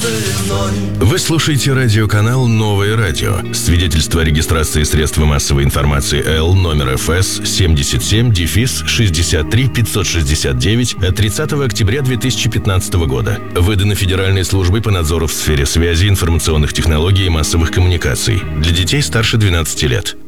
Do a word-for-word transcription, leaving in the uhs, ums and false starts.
Вы слушаете радиоканал «Новое радио». Свидетельство о регистрации средств массовой информации Л номер эф эс семьдесят семь шестьдесят три пятьсот шестьдесят девять от тридцатого октября две тысячи пятнадцатого года. Выдано Федеральной службой по надзору в сфере связи, информационных технологий и массовых коммуникаций. Для детей старше двенадцати лет.